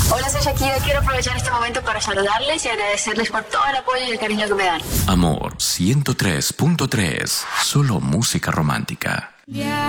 Hola, soy Shakira. Quiero aprovechar este momento para saludarles y agradecerles por todo el apoyo y el cariño que me dan. Amor 103.3. Solo música romántica.